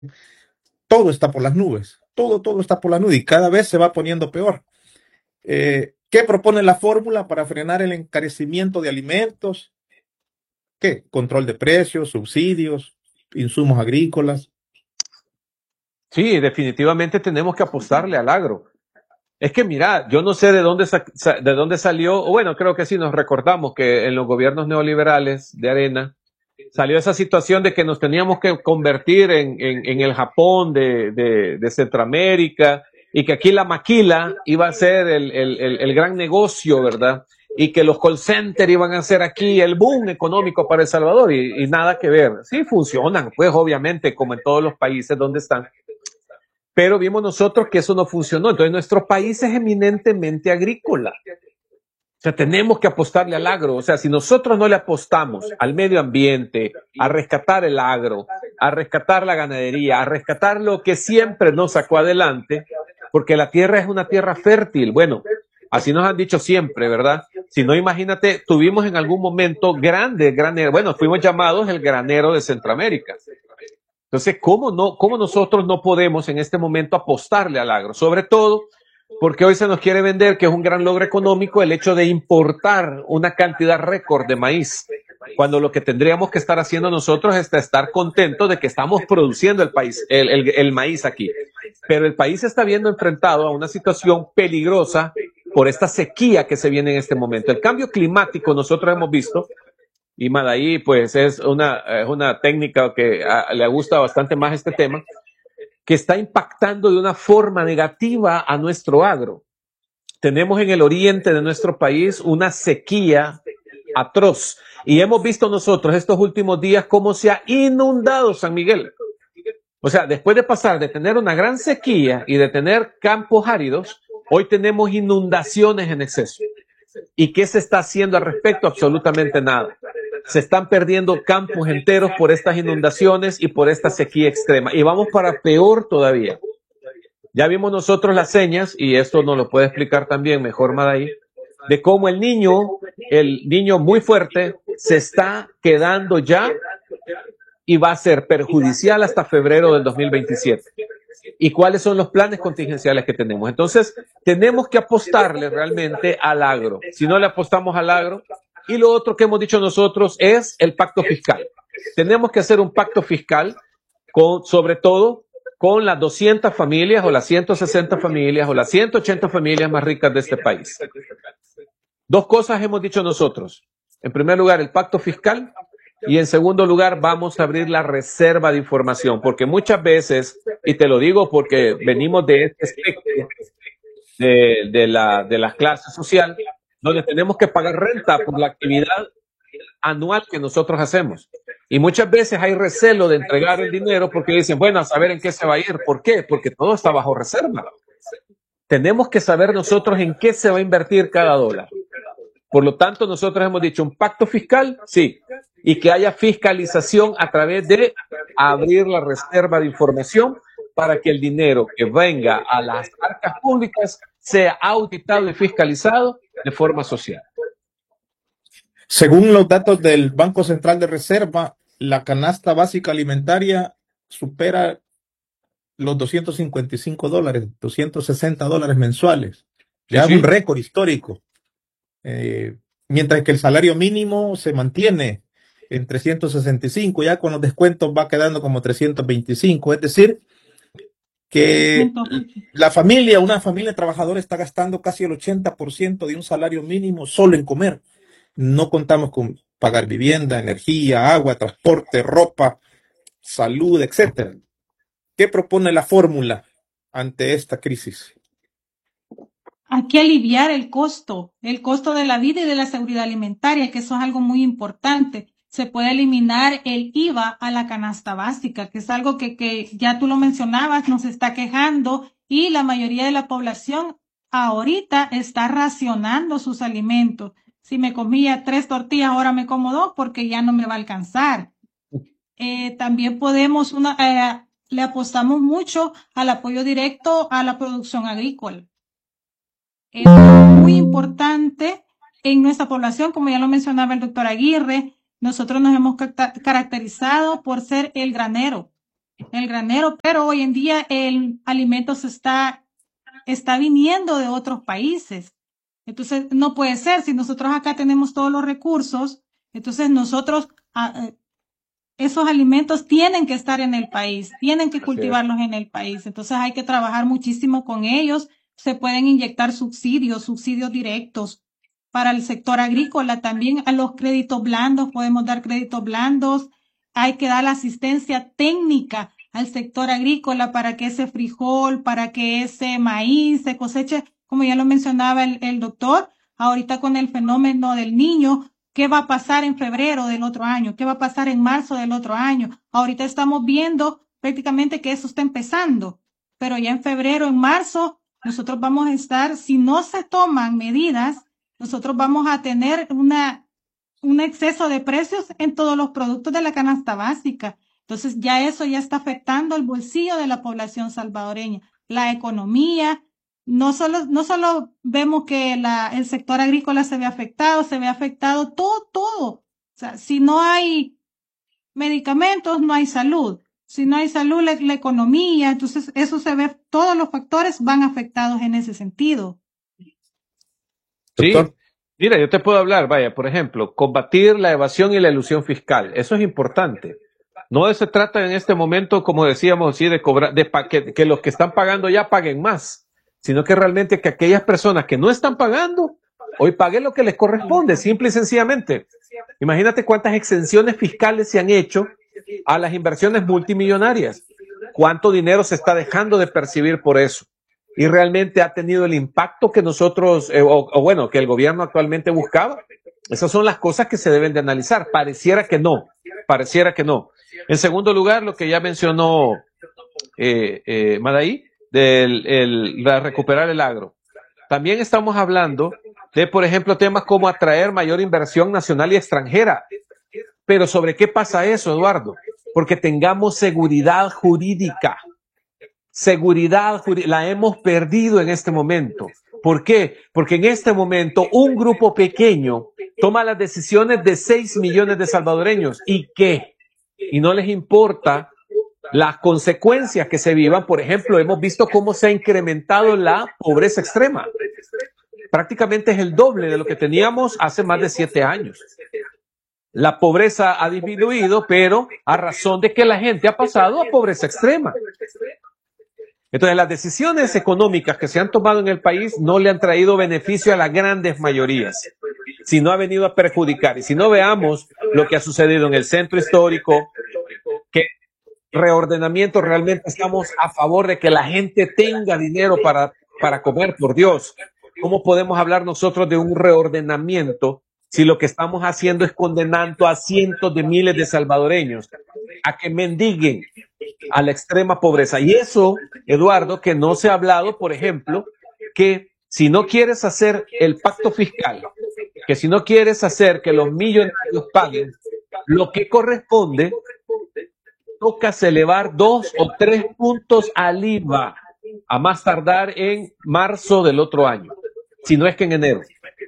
todo está por las nubes, todo está por las nubes y cada vez se va poniendo peor. ¿Qué propone la fórmula para frenar el encarecimiento de alimentos? ¿Qué? Control de precios, subsidios, insumos agrícolas. Sí, definitivamente tenemos que apostarle al agro. Es que mira, yo no sé de dónde salió, o bueno, creo que sí nos recordamos que en los gobiernos neoliberales de Arena salió esa situación de que nos teníamos que convertir en el Japón de Centroamérica y que aquí la maquila iba a ser el gran negocio, ¿verdad? Y que los call centers iban a ser aquí el boom económico para El Salvador y nada que ver. Sí funcionan, pues obviamente, como en todos los países donde están, pero vimos nosotros que eso no funcionó. Entonces nuestro país es eminentemente agrícola. O sea, tenemos que apostarle al agro. O sea, si nosotros no le apostamos al medio ambiente, a rescatar el agro, a rescatar la ganadería, a rescatar lo que siempre nos sacó adelante, porque la tierra es una tierra fértil. Bueno, así nos han dicho siempre, ¿verdad? Si no, imagínate, tuvimos en algún momento grandes graneros. Bueno, fuimos llamados el granero de Centroamérica. Entonces, ¿cómo nosotros no podemos en este momento apostarle al agro? Sobre todo porque hoy se nos quiere vender que es un gran logro económico el hecho de importar una cantidad récord de maíz, cuando lo que tendríamos que estar haciendo nosotros es estar contentos de que estamos produciendo el maíz aquí. Pero el país se está viendo enfrentado a una situación peligrosa por esta sequía que se viene en este momento. El cambio climático nosotros hemos visto, y Madaí pues es una técnica que le gusta bastante más este tema, que está impactando de una forma negativa a nuestro agro. Tenemos en el oriente de nuestro país una sequía atroz y hemos visto nosotros estos últimos días cómo se ha inundado San Miguel. O sea, después de pasar de tener una gran sequía y de tener campos áridos, hoy tenemos inundaciones en exceso. ¿Y qué se está haciendo al respecto? Absolutamente nada. Se están perdiendo campos enteros por estas inundaciones y por esta sequía extrema. Y vamos para peor todavía. Ya vimos nosotros las señas, y esto nos lo puede explicar también mejor Madaí, de cómo el niño muy fuerte, se está quedando ya y va a ser perjudicial hasta febrero del 2027. ¿Y cuáles son los planes contingenciales que tenemos? Entonces, tenemos que apostarle realmente al agro. Si no le apostamos al agro, y lo otro que hemos dicho nosotros es el pacto fiscal. Tenemos que hacer un pacto fiscal sobre todo con las 200 familias o las 160 familias o las 180 familias más ricas de este país. Dos cosas hemos dicho nosotros. En primer lugar, el pacto fiscal. Y en segundo lugar, vamos a abrir la reserva de información, porque muchas veces, y te lo digo porque venimos de este espectro de la clase social, donde tenemos que pagar renta por la actividad anual que nosotros hacemos. Y muchas veces hay recelo de entregar el dinero porque dicen, bueno, a saber en qué se va a ir. ¿Por qué? Porque todo está bajo reserva. Tenemos que saber nosotros en qué se va a invertir cada dólar. Por lo tanto, nosotros hemos dicho un pacto fiscal, sí, y que haya fiscalización a través de abrir la reserva de información para que el dinero que venga a las arcas públicas sea auditado y fiscalizado de forma social. Según los datos del Banco Central de Reserva, la canasta básica alimentaria supera los $255, $260 mensuales. Sí, Ya es un sí. récord histórico. Mientras que el salario mínimo se mantiene en 365, ya con los descuentos va quedando como 325. Es decir, que una familia trabajadora está gastando casi el 80% de un salario mínimo solo en comer. No contamos con pagar vivienda, energía, agua, transporte, ropa, salud, etcétera. ¿Qué propone la fórmula ante esta crisis? Hay que aliviar el costo de la vida y de la seguridad alimentaria, que eso es algo muy importante. Se puede eliminar el IVA a la canasta básica, que es algo que ya tú lo mencionabas, nos está quejando y la mayoría de la población ahorita está racionando sus alimentos. Si me comía 3 tortillas, ahora me como 2 porque ya no me va a alcanzar. También podemos, le apostamos mucho al apoyo directo a la producción agrícola. Es muy importante en nuestra población, como ya lo mencionaba el doctor Aguirre, nosotros nos hemos caracterizado por ser el granero. el granero, pero hoy en día el alimento está viniendo de otros países. Entonces, no puede ser, si nosotros acá tenemos todos los recursos, entonces nosotros, esos alimentos tienen que estar en el país, tienen que cultivarlos en el país. Entonces hay que trabajar muchísimo con ellos. Se pueden inyectar subsidios directos para el sector agrícola. También a los créditos blandos, podemos dar créditos blandos. Hay que dar la asistencia técnica al sector agrícola para que ese frijol, para que ese maíz se coseche, como ya lo mencionaba el doctor, ahorita con el fenómeno del Niño. ¿Qué va a pasar en febrero del otro año? ¿Qué va a pasar en marzo del otro año? Ahorita estamos viendo prácticamente que eso está empezando, pero ya en febrero, en marzo, nosotros vamos a estar, si no se toman medidas, nosotros vamos a tener un exceso de precios en todos los productos de la canasta básica. Entonces ya eso ya está afectando el bolsillo de la población salvadoreña, la economía. No solo vemos que el sector agrícola se ve afectado todo. O sea, si no hay medicamentos, no hay salud. Si no hay salud, la economía, entonces eso se ve, todos los factores van afectados en ese sentido. Sí, mira, yo te puedo hablar, vaya, por ejemplo, combatir la evasión y la elusión fiscal. Eso es importante. No se trata en este momento, como decíamos, sí, de cobrar, que los que están pagando ya paguen más, sino que realmente que aquellas personas que no están pagando, hoy paguen lo que les corresponde, simple y sencillamente. Imagínate cuántas exenciones fiscales se han hecho a las inversiones multimillonarias. Cuánto dinero se está dejando de percibir por eso. Y realmente ha tenido el impacto que nosotros, que el gobierno actualmente buscaba. Esas son las cosas que se deben de analizar. Pareciera que no. En segundo lugar, lo que ya mencionó Madaí, de recuperar el agro. También estamos hablando de, por ejemplo, temas como atraer mayor inversión nacional y extranjera. Pero ¿sobre qué pasa eso, Eduardo? Porque tengamos seguridad jurídica. La hemos perdido en este momento. ¿Por qué? Porque en este momento un grupo pequeño toma las decisiones de 6 millones de salvadoreños. ¿Y qué? Y no les importa las consecuencias que se vivan. Por ejemplo, hemos visto cómo se ha incrementado la pobreza extrema. Prácticamente es el doble de lo que teníamos hace más de 7 años. La pobreza ha disminuido, pero a razón de que la gente ha pasado a pobreza extrema. Entonces, las decisiones económicas que se han tomado en el país no le han traído beneficio a las grandes mayorías, sino ha venido a perjudicar. Y si no, veamos lo que ha sucedido en el centro histórico, que reordenamiento, realmente estamos a favor de que la gente tenga dinero para comer, por Dios. ¿Cómo podemos hablar nosotros de un reordenamiento si lo que estamos haciendo es condenando a cientos de miles de salvadoreños a que mendiguen a la extrema pobreza? Y eso, Eduardo, que no se ha hablado, por ejemplo, que si no quieres hacer el pacto fiscal, que si no quieres hacer que los millonarios paguen lo que corresponde, toca elevar 2 o 3 puntos al IVA, a más tardar en marzo del otro año, si no es que en enero.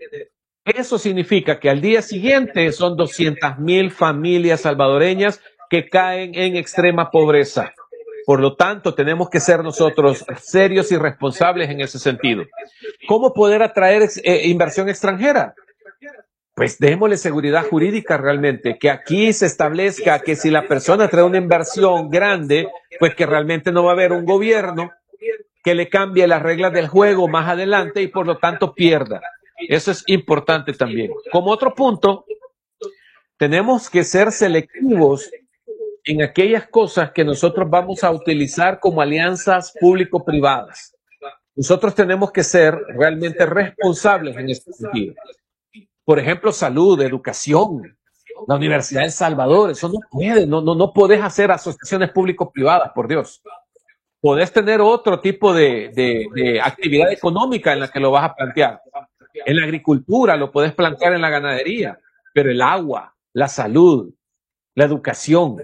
Eso significa que al día siguiente son 200,000 familias salvadoreñas que caen en extrema pobreza. Por lo tanto, tenemos que ser nosotros serios y responsables en ese sentido. ¿Cómo poder atraer inversión extranjera? Pues démosle seguridad jurídica realmente, que aquí se establezca que si la persona trae una inversión grande, pues que realmente no va a haber un gobierno que le cambie las reglas del juego más adelante y por lo tanto pierda. Eso es importante también. Como otro punto, tenemos que ser selectivos en aquellas cosas que nosotros vamos a utilizar como alianzas público-privadas. Nosotros tenemos que ser realmente responsables en este sentido. Por ejemplo, salud, educación, la Universidad de El Salvador, eso no puede, no podés hacer asociaciones público-privadas, por Dios. Podés tener otro tipo de actividad económica en la que lo vas a plantear. En la agricultura lo podés plantear, en la ganadería, pero el agua, la salud, la educación,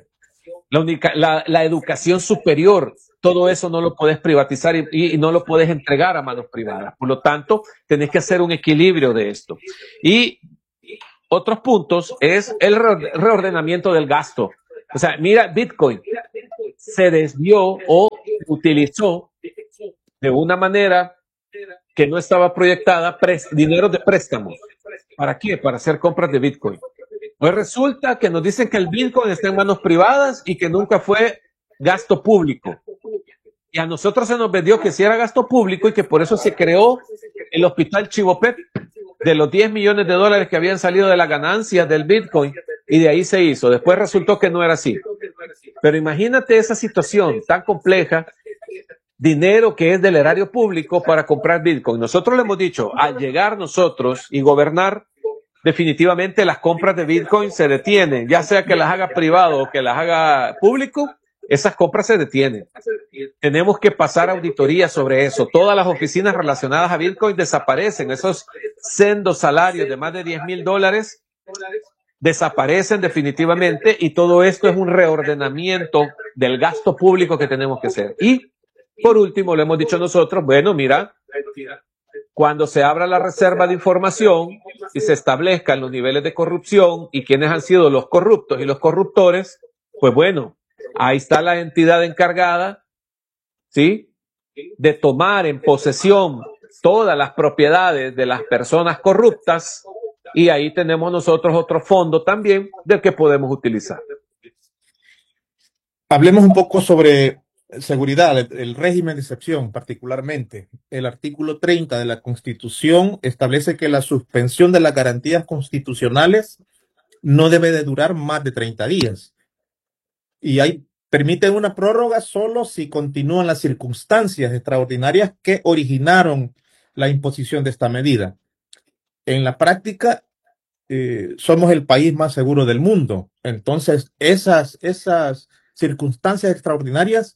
la educación superior, todo eso no lo podés privatizar y no lo podés entregar a manos privadas. Por lo tanto, tenés que hacer un equilibrio de esto. Y otros puntos es el reordenamiento del gasto. O sea, mira Bitcoin. se desvió o utilizó de una manera que no estaba proyectada dinero de préstamos. ¿Para qué? Para hacer compras de Bitcoin. Pues resulta que nos dicen que el Bitcoin está en manos privadas y que nunca fue gasto público. Y a nosotros se nos vendió que sí era gasto público y que por eso se creó el hospital Chivopet de los 10 millones de dólares que habían salido de las ganancias del Bitcoin, y de ahí se hizo. Después resultó que no era así. Pero imagínate esa situación tan compleja, dinero que es del erario público para comprar Bitcoin. Nosotros le hemos dicho, al llegar nosotros y gobernar, definitivamente las compras de Bitcoin se detienen, ya sea que las haga privado o que las haga público, esas compras se detienen. Tenemos que pasar auditoría sobre eso. Todas las oficinas relacionadas a Bitcoin desaparecen. Esos sendos salarios de más de $10,000 desaparecen definitivamente, y todo esto es un reordenamiento del gasto público que tenemos que hacer. Y por último, le hemos dicho nosotros, bueno, mira, cuando se abra la reserva de información y se establezcan los niveles de corrupción y quiénes han sido los corruptos y los corruptores, pues bueno, ahí está la entidad encargada, ¿sí?, de tomar en posesión todas las propiedades de las personas corruptas, y ahí tenemos nosotros otro fondo también del que podemos utilizar. Hablemos un poco sobre seguridad, el régimen de excepción particularmente. El artículo 30 de la Constitución establece que la suspensión de las garantías constitucionales no debe de durar más de 30 días. Y permiten una prórroga solo si continúan las circunstancias extraordinarias que originaron la imposición de esta medida. En la práctica, somos el país más seguro del mundo. Entonces, esas circunstancias extraordinarias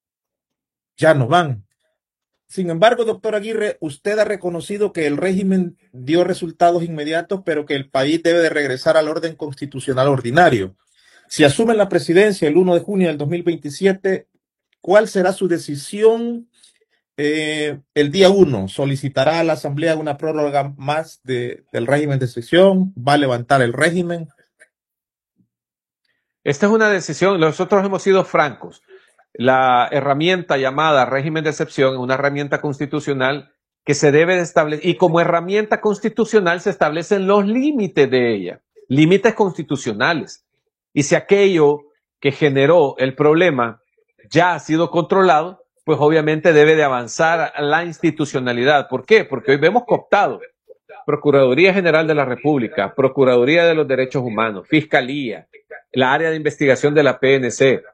ya no van. Sin embargo, doctor Aguirre, usted ha reconocido que el régimen dio resultados inmediatos, pero que el país debe de regresar al orden constitucional ordinario. Si asume la presidencia el 1 de junio del 2027, ¿cuál será su decisión? El día 1, ¿solicitará a la Asamblea una prórroga más del régimen de excepción? ¿Va a levantar el régimen? Esta es una decisión, nosotros hemos sido francos. La herramienta llamada régimen de excepción es una herramienta constitucional que se debe de establecer, y como herramienta constitucional se establecen los límites de ella, límites constitucionales. Y si aquello que generó el problema ya ha sido controlado, pues obviamente debe de avanzar a la institucionalidad. ¿Por qué? Porque hoy vemos cooptado Procuraduría General de la República, Procuraduría de los Derechos Humanos, Fiscalía, la área de investigación de la PNC,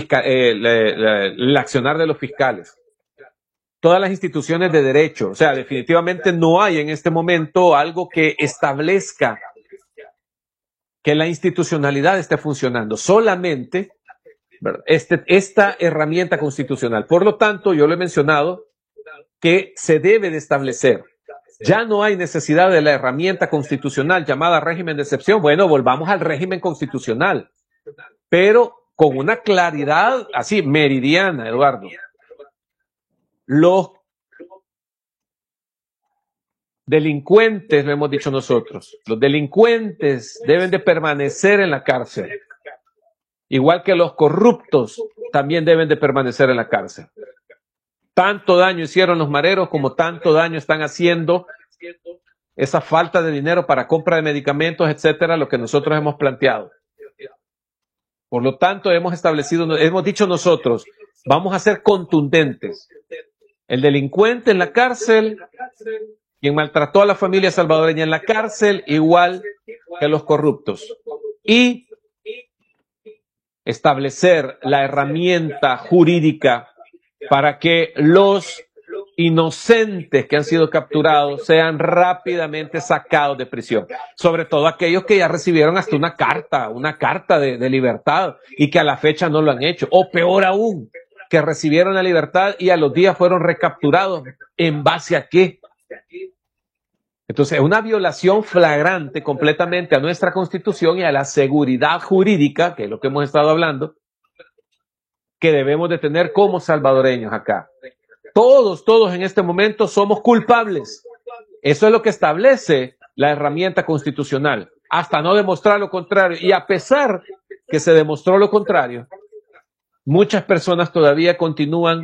el accionar de los fiscales, todas las instituciones de derecho. O sea, definitivamente no hay en este momento algo que establezca que la institucionalidad esté funcionando. Solamente esta herramienta constitucional. Por lo tanto, yo lo he mencionado, que se debe de establecer. Ya no hay necesidad de la herramienta constitucional llamada régimen de excepción. Bueno, volvamos al régimen constitucional, pero con una claridad así meridiana, Eduardo. Los delincuentes, lo hemos dicho nosotros, los delincuentes deben de permanecer en la cárcel. Igual que los corruptos también deben de permanecer en la cárcel. Tanto daño hicieron los mareros como tanto daño están haciendo esa falta de dinero para compra de medicamentos, etcétera, lo que nosotros hemos planteado. Por lo tanto, hemos dicho nosotros, vamos a ser contundentes. El delincuente en la cárcel, quien maltrató a la familia salvadoreña en la cárcel, igual que los corruptos. Y establecer la herramienta jurídica para que los inocentes que han sido capturados sean rápidamente sacados de prisión. Sobre todo aquellos que ya recibieron hasta una carta de libertad y que a la fecha no lo han hecho. O peor aún, que recibieron la libertad y a los días fueron recapturados. ¿En base a qué? Entonces, es una violación flagrante completamente a nuestra Constitución y a la seguridad jurídica, que es lo que hemos estado hablando, que debemos de tener como salvadoreños acá. Todos en este momento somos culpables. Eso es lo que establece la herramienta constitucional, hasta no demostrar lo contrario. Y a pesar que se demostró lo contrario, muchas personas todavía continúan